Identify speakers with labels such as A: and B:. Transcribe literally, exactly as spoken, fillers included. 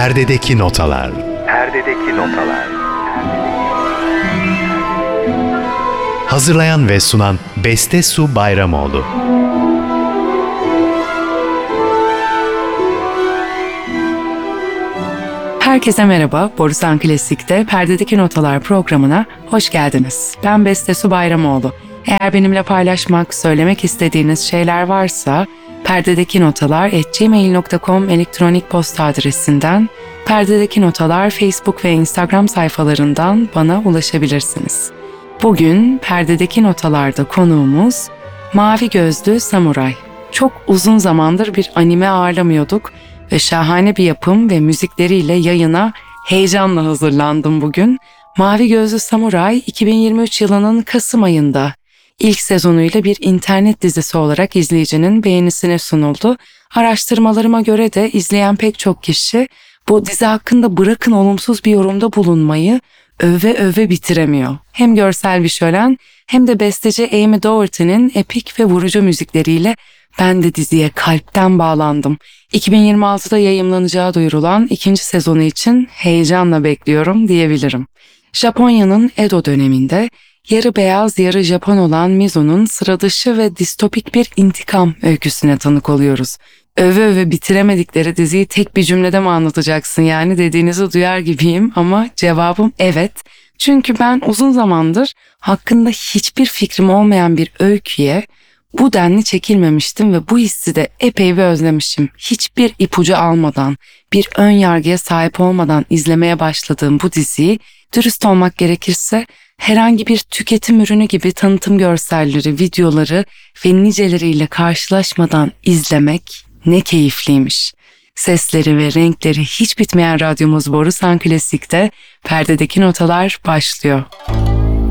A: Perdedeki Notalar.
B: Perdedeki Notalar.
A: Hazırlayan ve sunan Beste Su Bayramoğlu.
C: Herkese merhaba, Borusan Klasik'te Perdedeki Notalar programına hoş geldiniz. Ben Beste Su Bayramoğlu. Eğer benimle paylaşmak, söylemek istediğiniz şeyler varsa perdedeki notalar at gmail nokta com elektronik posta adresinden, Perdedeki Notalar Facebook ve Instagram sayfalarından bana ulaşabilirsiniz. Bugün Perdedeki Notalar'da konuğumuz Mavi Gözlü Samuray. Çok uzun zamandır bir anime ağırlamıyorduk ve şahane bir yapım ve müzikleriyle yayına heyecanla hazırlandım bugün. Mavi Gözlü Samuray iki bin yirmi üç yılının Kasım ayında ilk sezonuyla bir internet dizisi olarak izleyicinin beğenisine sunuldu. Araştırmalarıma göre de izleyen pek çok kişi bu dizi hakkında bırakın olumsuz bir yorumda bulunmayı öve öve bitiremiyor. Hem görsel bir şölen hem de besteci Amy Doherty'nin epik ve vurucu müzikleriyle ben de diziye kalpten bağlandım. iki bin yirmi altıda yayımlanacağı duyurulan ikinci sezonu için heyecanla bekliyorum diyebilirim. Japonya'nın Edo döneminde yarı beyaz yarı Japon olan Mizo'nun sıradışı ve distopik bir intikam öyküsüne tanık oluyoruz. Öve öve bitiremedikleri diziyi tek bir cümlede mi anlatacaksın yani dediğinizi duyar gibiyim ama cevabım evet. Çünkü ben uzun zamandır hakkında hiçbir fikrim olmayan bir öyküye bu denli çekilmemiştim ve bu hissi de epey bir özlemişim. Hiçbir ipucu almadan, bir ön yargıya sahip olmadan izlemeye başladığım bu diziyi, dürüst olmak gerekirse herhangi bir tüketim ürünü gibi tanıtım görselleri, videoları ve niceleriyle karşılaşmadan izlemek ne keyifliymiş. Sesleri ve renkleri hiç bitmeyen radyomuz Borusan Klasik'te Perdedeki Notalar başlıyor.